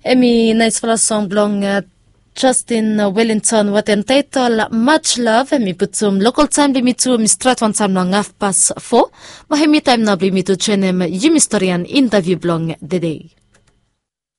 Emi nice for song blong Justin Wellington what entitled Much Love emi putum local time limitu mistrat one time long 4:30 mahemi time na limitu chenem yumistorian interview blong the day.